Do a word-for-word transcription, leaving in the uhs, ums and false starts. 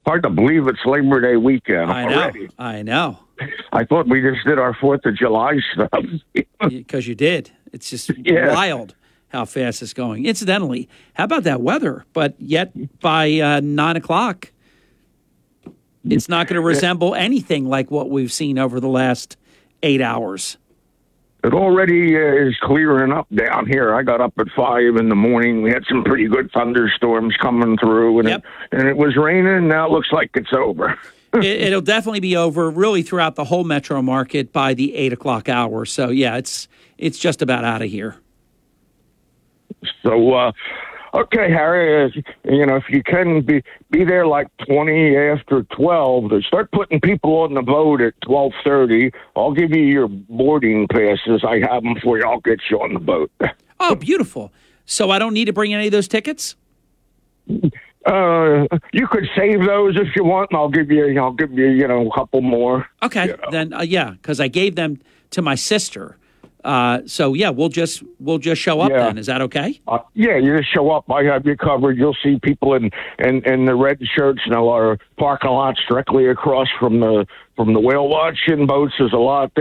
Hard to believe it's Labor Day weekend I know. already. I know. I thought we just did our Fourth of July stuff. Because you did. It's just Yeah. wild how fast it's going. Incidentally, how about that weather? But yet by uh, nine o'clock, it's not going to resemble anything like what we've seen over the last eight hours. It already uh, is clearing up down here. I got up at five in the morning. We had some pretty good thunderstorms coming through, and, Yep. it, and it was raining. Now it looks like it's over. it, it'll definitely be over really throughout the whole metro market by the eight o'clock hour. So, yeah, it's it's just about out of here. So, uh, okay, Harry, uh, you know, if you can be be there like twenty after twelve, to start putting people on the boat at twelve thirty. I'll give you your boarding passes. I have them for you. I'll get you on the boat. Oh, beautiful. So I don't need to bring any of those tickets? Uh, you could save those if you want, and I'll give you, I'll give you, you know, a couple more. Okay, You know. then uh, yeah, because I gave them to my sister. Uh, so yeah, we'll just we'll just show up Yeah. then. Is that okay? Uh, yeah, you just show up. I have you covered. You'll see people in, in, in the red shirts. Now our parking lot's directly across from the from the whale watching boats. There's a lot there.